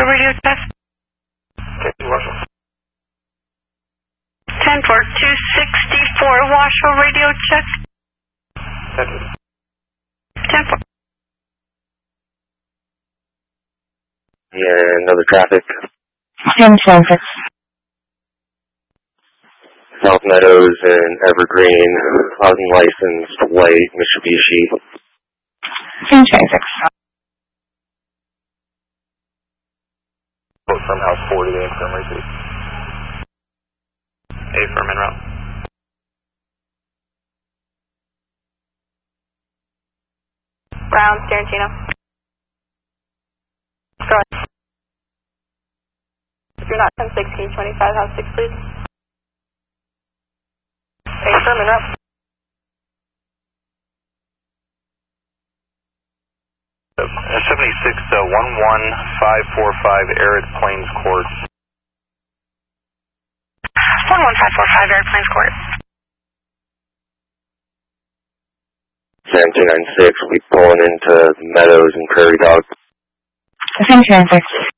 Washoe radio check. Okay, Washoe. 10-4, 264, Washoe radio check. 10-4. Yeah, another traffic. 10-6. South Meadows and Evergreen, unlicensed white Mitsubishi. 10-6. From house 40 to infirmary, please. Affirm en route. Brown, Tarantino. Go ahead. If you're not 10-6, can you 25 house 6, please? Affirm en route. 76 11545 Arid Plains Court. 11545 Arid Plains Court. Sam 296, we'll be pulling into Meadows and Prairie Dog. 10-6.